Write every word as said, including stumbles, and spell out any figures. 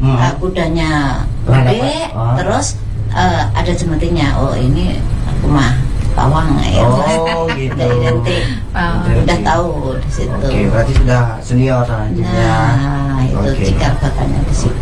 hmm. uh, kudanya gede, oh. terus uh, ada jematinya. Oh ini aku mah pawang ya. Oh gitu. Udah identik, oh. udah tahu di situ. Oke, berarti sudah senior selanjutnya. Nah itu okay. cikal bakalnya di situ.